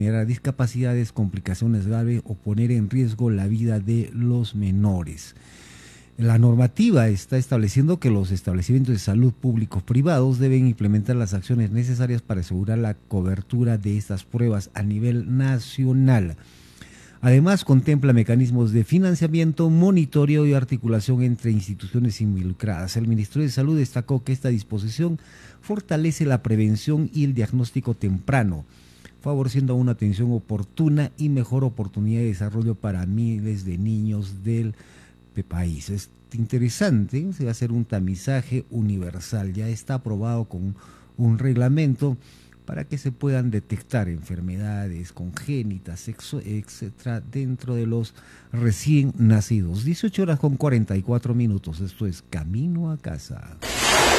generar discapacidades, complicaciones graves o poner en riesgo la vida de los menores. La normativa está estableciendo que los establecimientos de salud públicos privados deben implementar las acciones necesarias para asegurar la cobertura de estas pruebas a nivel nacional. Además, contempla mecanismos de financiamiento, monitoreo y articulación entre instituciones involucradas. El Ministerio de Salud destacó que esta disposición fortalece la prevención y el diagnóstico temprano, favoreciendo una atención oportuna y mejor oportunidad de desarrollo para miles de niños del país. Es interesante, se va a hacer un tamizaje universal, ya está aprobado con un reglamento para que se puedan detectar enfermedades congénitas, etcétera, dentro de los recién nacidos. 18 horas con 44 minutos, esto es Camino a Casa.